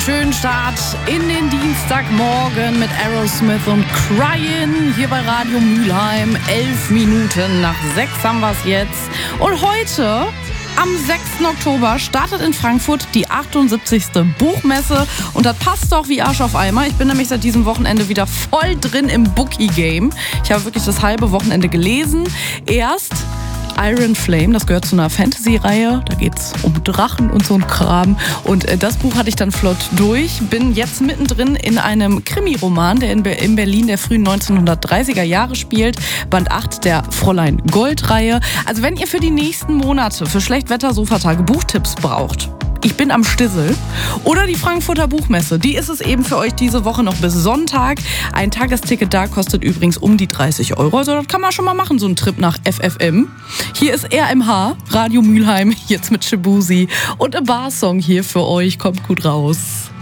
schönen Start in den Dienstagmorgen mit Aerosmith und Cryin' hier bei Radio Mülheim. 11 Minuten nach 6 haben wir es jetzt. Und heute, am 6. Oktober, startet in Frankfurt die 78. Buchmesse. Und das passt doch wie Arsch auf Eimer. Ich bin nämlich seit diesem Wochenende wieder voll drin im Bookie-Game. Ich habe wirklich das halbe Wochenende gelesen. Erst Iron Flame, das gehört zu einer Fantasy-Reihe. Da geht's um Drachen und so ein Kram. Und das Buch hatte ich dann flott durch. Bin jetzt mittendrin in einem Krimi-Roman, der in Berlin der frühen 1930er Jahre spielt. Band 8 der Fräulein Gold-Reihe. Also wenn ihr für die nächsten Monate für Schlechtwetter-Sofatage Buchtipps braucht, ich bin am Stissel. Oder die Frankfurter Buchmesse. Die ist es eben für euch diese Woche noch bis Sonntag. Ein Tagesticket da kostet übrigens um die 30 €. Also das kann man schon mal machen, so einen Trip nach FFM. Hier ist RMH, Radio Mülheim, jetzt mit Shibuzi. Und ein Bar-Song hier für euch. Kommt gut raus.